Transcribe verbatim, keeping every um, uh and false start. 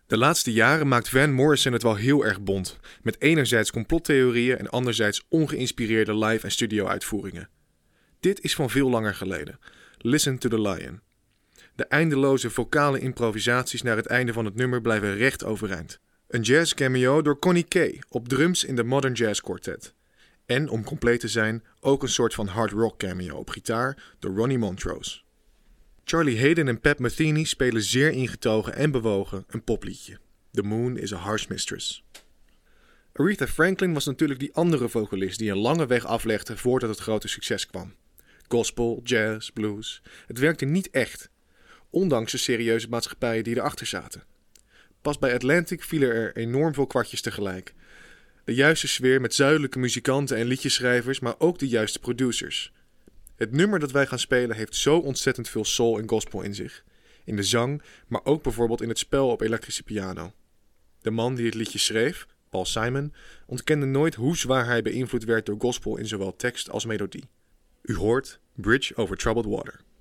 De laatste jaren maakt Van Morrison het wel heel erg bont, met enerzijds complottheorieën en anderzijds ongeïnspireerde live- en studio-uitvoeringen. Dit is van veel langer geleden. Listen to the Lion. De eindeloze vocale improvisaties naar het einde van het nummer blijven recht overeind. Een jazz cameo door Connie Kay op drums in de Modern Jazz Quartet. En, om compleet te zijn, ook een soort van hard rock cameo op gitaar door Ronnie Montrose. Charlie Haden en Pat Metheny spelen zeer ingetogen en bewogen een popliedje. The Moon is a Harsh Mistress. Aretha Franklin was natuurlijk die andere vocalist die een lange weg aflegde voordat het grote succes kwam. Gospel, jazz, blues. Het werkte niet echt, ondanks de serieuze maatschappijen die erachter zaten. Pas bij Atlantic vielen er enorm veel kwartjes tegelijk. De juiste sfeer met zuidelijke muzikanten en liedjeschrijvers, maar ook de juiste producers. Het nummer dat wij gaan spelen heeft zo ontzettend veel soul en gospel in zich. In de zang, maar ook bijvoorbeeld in het spel op elektrische piano. De man die het liedje schreef, Paul Simon, ontkende nooit hoe zwaar hij beïnvloed werd door gospel in zowel tekst als melodie. U hoort Bridge over Troubled Water.